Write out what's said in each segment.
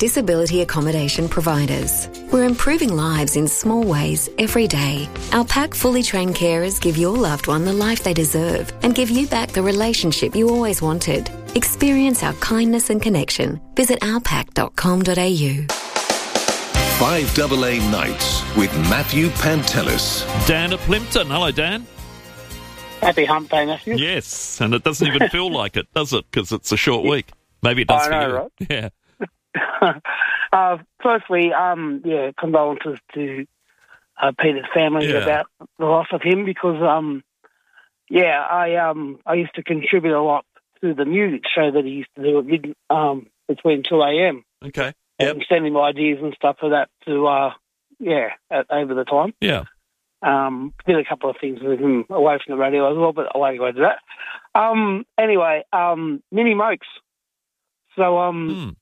Disability accommodation providers. We're improving lives in small ways every day. Our PAC fully trained carers give your loved one the life they deserve and give you back the relationship you always wanted. Experience our kindness and connection. Visit ourpac.com.au. 5AA Nights with Matthew Pantelis. Dan at Plympton. Hello, Dan. Happy hump day, Matthew. Yes, and it doesn't even feel like it, does it? Because it's a short week. Maybe it does for you. Right? Yeah. Firstly, condolences to Peter's family about the loss of him because, I used to contribute a lot to the music show that he used to do at between 2 a.m. Okay. And send him ideas and stuff for that to, over the time. Yeah. Did a couple of things with him away from the radio as well, but I won't go into that. Anyway, Mini Mokes. So,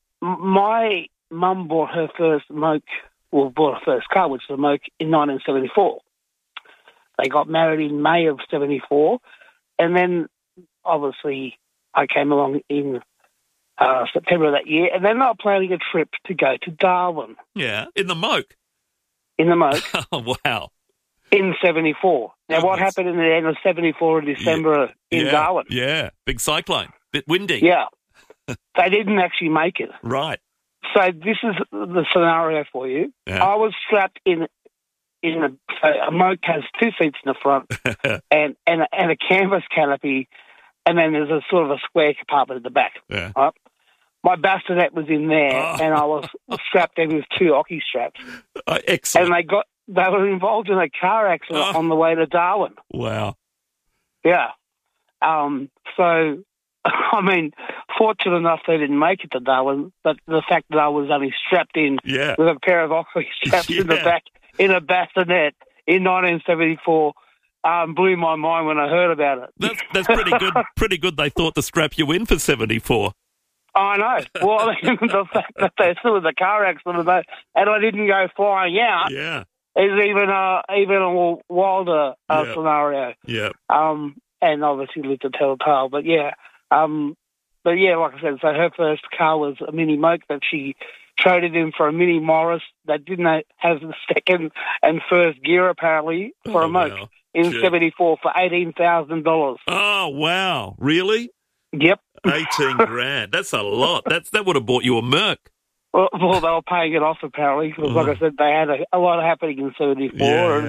my mum bought her first bought her first car, which was a Moke, in 1974. They got married in May of 74, and then, obviously, I came along in September of that year, and then they were planning a trip to go to Darwin. Yeah, in the Moke. In the Moke. Oh, wow. In 74. Now, what happened in the end of 74 in December in Darwin? Yeah, big cyclone. Bit windy. Yeah. They didn't actually make it. Right. So this is the scenario for you. Yeah. I was strapped in a Moke has 2 seats in the front and a canvas canopy, and then there's a sort of a square compartment at the back. Yeah. Right? My bassinet was in there, and I was strapped in with 2 hockey straps. Excellent. And they were involved in a car accident on the way to Darwin. Wow. Yeah. So, I mean, fortunate enough they didn't make it to Darwin, but the fact that I was only strapped in with a pair of hockey straps in the back in a bassinet in 1974 blew my mind when I heard about it. That's pretty good. Pretty good they thought to strap you in for 74. I know. Well, the fact that they still in the car accident and I didn't go flying out is even a wilder scenario. Yeah. And obviously lived to tell the tale. But like I said, so her first car was a Mini Moke that she traded in for a Mini Morris that didn't have the second and first gear apparently for a Moke in 74 for $18,000. Oh, wow. Really? Yep. 18 grand. That's a lot. That would have bought you a Merc. Well, they were paying it off apparently because, like I said, they had a lot happening in 74.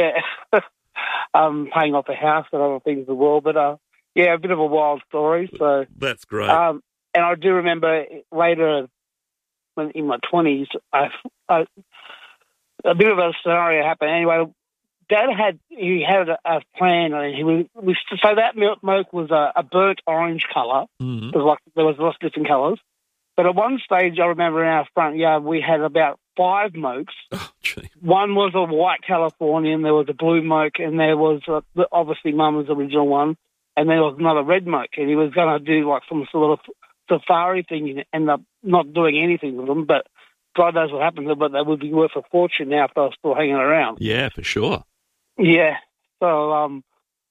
Paying off a house and other things as well. But, a bit of a wild story. So that's great. And I do remember later when in my 20s, a bit of a scenario happened. Anyway, Dad had a plan. And so that Moke was a burnt orange colour. Mm-hmm. There was lots of different colours. But at one stage, I remember in our front yard, we had about 5 Mokes. Oh, gee. One was a white Californian, there was a blue Moke, and there was obviously Mum's original one, and there was another red Moke. And he was going to do like some sort of safari thing and end up not doing anything with them, but God knows what happened to them, but they would be worth a fortune now if they were still hanging around. Yeah, for sure. Yeah. So,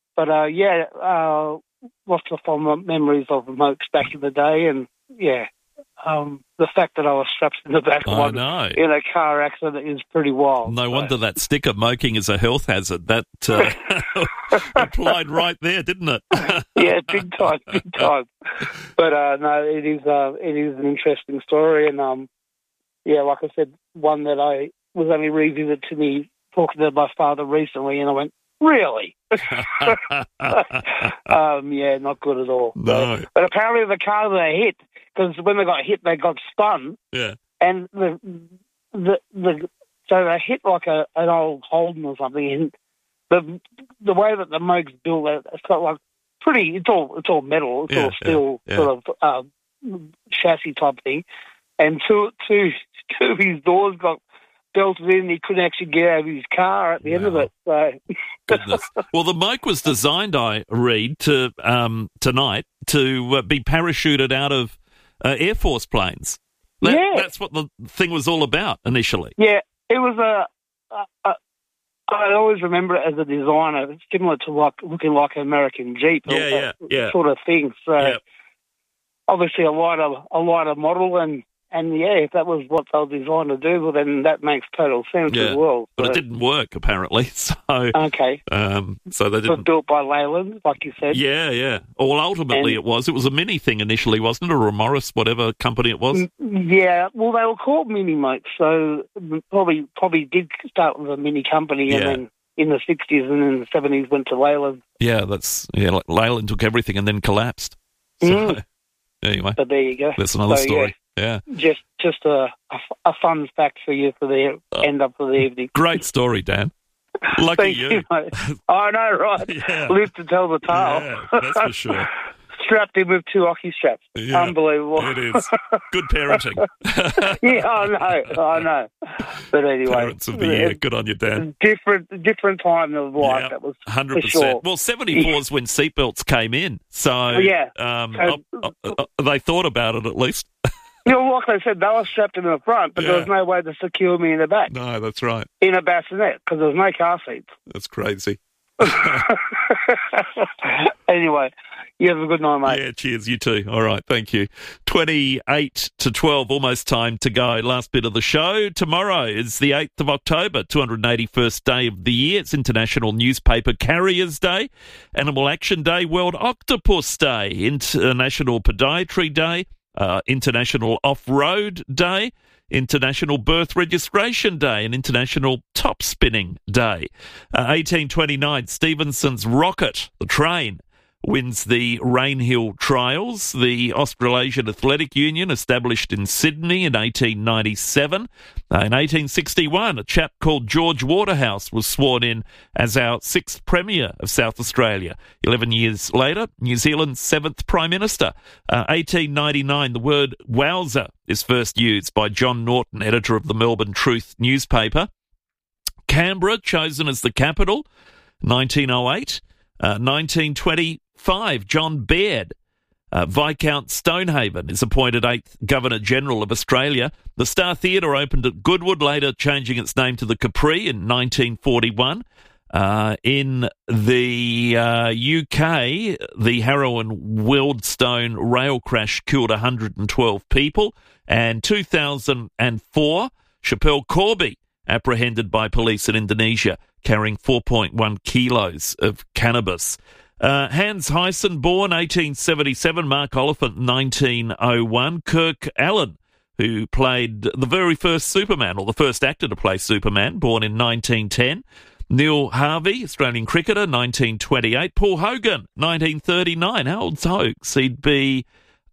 lots of fond memories of the Mokes back in the day, and the fact that I was strapped in the back of one in a car accident is pretty wild. No wonder that sticker, "Moking is a health hazard," that applied right there, didn't it? Yeah, big time. But no, it is an interesting story, and like I said, one that I was only revisited to me talking to my father recently, and I went, really? Not good at all. No. But apparently the car they hit, because when they got hit, they got spun. Yeah. And so they hit like an old Holden or something. And the way that the Moke's built, it's got like it's all metal, it's all steel sort of chassis type thing. And two of his doors got belted in. He couldn't actually get out of his car at the end of it. So. Goodness. Well, the Moke was designed, I read, to tonight to be parachuted out of Air Force planes. That's what the thing was all about initially. Yeah, it was I always remember it as a designer. It's similar to looking like an American Jeep. Sort of thing. So obviously a lighter model, and if that was what they were designed to do, well, then that makes total sense as well. But it didn't work, apparently. So okay. So they didn't. It was built by Leyland, like you said. Yeah. Well, ultimately it was. It was a Mini thing initially, wasn't it? Or a Morris, whatever company it was. Yeah. Well, they were called Mini Mokes, so probably did start with a Mini company, and then in the 60s and in the 70s went to Leyland. Yeah, Leyland took everything and then collapsed. So, anyway. But there you go. That's another story. Yeah. Just a fun fact for you for the end up of the evening. Great story, Dan. Lucky Thank you, mate. I know, right? Yeah. Live to tell the tale. Yeah, that's for sure. Strapped in with 2 hockey straps. Yeah, unbelievable. It is. Good parenting. Yeah, I know. But anyway. Parents of the year. Good on you, Dan. Different time of life. That was 100%. Sure. Well, 74 is when seatbelts came in. So they thought about it at least. You know, like I said, they were strapped in the front, but there was no way to secure me in the back. No, that's right. In a bassinet, because there was no car seats. That's crazy. Anyway, you have a good night, mate. Yeah, cheers. You too. All right, thank you. 28 to 12, almost time to go. Last bit of the show. Tomorrow is the 8th of October, 281st day of the year. It's International Newspaper Carriers Day, Animal Action Day, World Octopus Day, International Podiatry Day, International Off-Road Day, International Birth Registration Day, and International Top Spinning Day. 1829, Stephenson's rocket, the train, wins the Rainhill Trials. The Australasian Athletic Union, established in Sydney in 1897. In 1861, a chap called George Waterhouse was sworn in as our 6th Premier of South Australia. 11 years later, New Zealand's 7th Prime Minister. 1899, the word wowser is first used by John Norton, editor of the Melbourne Truth newspaper. Canberra, chosen as the capital, 1908. 1925, John Baird, Viscount Stonehaven, is appointed 8th Governor-General of Australia. The Star Theatre opened at Goodwood, later changing its name to the Capri in 1941. In the UK, the Harrow-Wealdstone rail crash killed 112 people. And 2004, Schapelle Corby, apprehended by police in Indonesia, carrying 4.1 kilos of cannabis. Hans Hyson, born 1877, Mark Oliphant, 1901. Kirk Allen, who played the very first Superman, or the first actor to play Superman, born in 1910. Neil Harvey, Australian cricketer, 1928. Paul Hogan, 1939. How old's Hogs? He'd be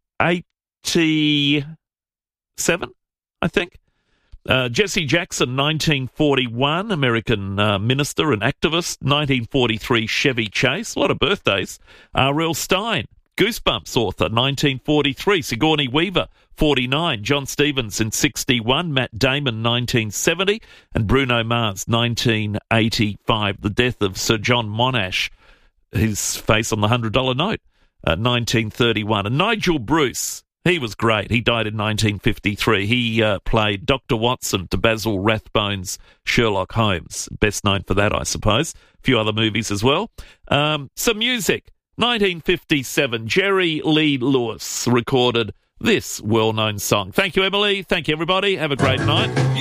87, I think. Jesse Jackson, 1941, American minister and activist. 1943, Chevy Chase. A lot of birthdays. R.L. Stein, Goosebumps author, 1943. Sigourney Weaver, 49. John Stevens 61. Matt Damon, 1970. And Bruno Mars, 1985. The death of Sir John Monash, his face on the $100 note, 1931. And Nigel Bruce, he was great. He died in 1953. He played Dr. Watson to Basil Rathbone's Sherlock Holmes. Best known for that, I suppose. A few other movies as well. Some music. 1957, Jerry Lee Lewis recorded this well-known song. Thank you, Emily. Thank you, everybody. Have a great night.